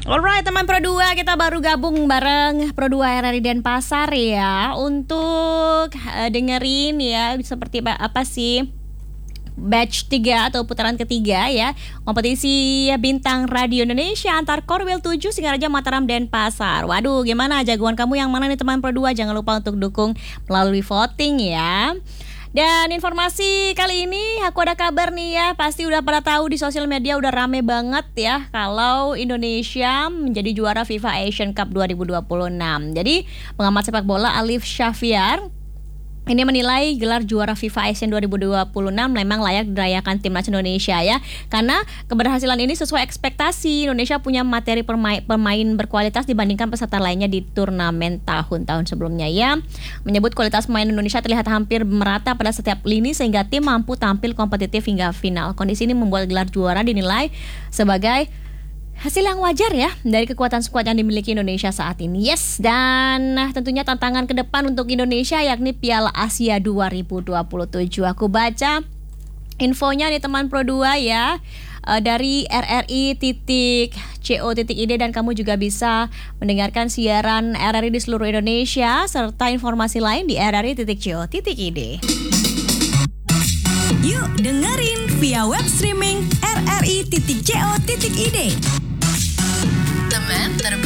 Alright teman Pro 2, kita baru gabung bareng Pro 2 RRI Denpasar ya untuk dengerin ya seperti apa sih batch 3 atau putaran ketiga ya kompetisi bintang radio Indonesia antar Korwil 7 Singaraja Mataram Denpasar. Waduh, gimana jagoan kamu yang mana nih teman Pro 2? Jangan lupa untuk dukung melalui voting ya. Dan informasi kali ini aku ada kabar nih ya, pasti udah pada tahu di sosial media udah rame banget ya kalau Indonesia menjadi juara FIFA Asian Cup 2026. Jadi pengamat sepak bola Alif Syafriar ini menilai gelar juara FIFA Asian 2026 memang layak dirayakan timnas Indonesia ya. Karena keberhasilan ini sesuai ekspektasi. Indonesia punya materi pemain berkualitas dibandingkan peserta lainnya di turnamen tahun-tahun sebelumnya ya. Menyebut kualitas pemain Indonesia terlihat hampir merata pada setiap lini sehingga tim mampu tampil kompetitif hingga final. Kondisi ini membuat gelar juara dinilai sebagai hasil yang wajar ya dari kekuatan skuad yang dimiliki Indonesia saat ini. Yes, dan tentunya tantangan ke depan untuk Indonesia yakni Piala Asia 2027. Aku baca infonya nih teman Pro 2 ya dari rri.co.id dan kamu juga bisa mendengarkan siaran RRI di seluruh Indonesia serta informasi lain di rri.co.id. Yuk dengerin via web streaming rri.co.id. Teman terbaik